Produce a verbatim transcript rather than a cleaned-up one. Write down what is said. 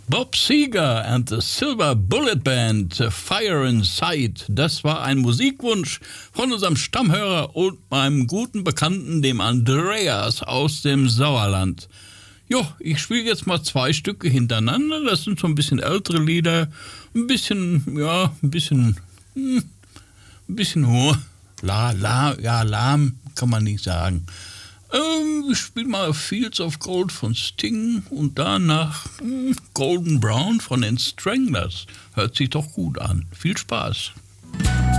Bob Seger and the Silver Bullet Band, Fire Inside. Das war ein Musikwunsch von unserem Stammhörer und meinem guten Bekannten, dem Andreas aus dem Sauerland. Jo, ich spiele jetzt mal zwei Stücke hintereinander. Das sind so ein bisschen ältere Lieder. Ein bisschen, ja, ein bisschen, hm, ein bisschen hoch. La, la, ja, lahm kann man nicht sagen. Ähm, ich spiele mal Fields of Gold von Sting und danach hm, Golden Brown von den Stranglers. Hört sich doch gut an. Viel Spaß.